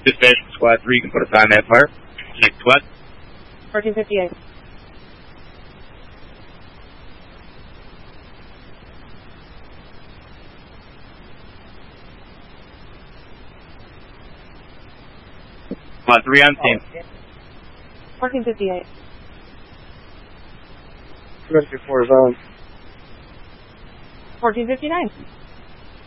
Dispatch Squad 3, you can put us on that fire. Next what? 1458. Squad 3 on scene. 1458. Rescue 4 is on. 1459.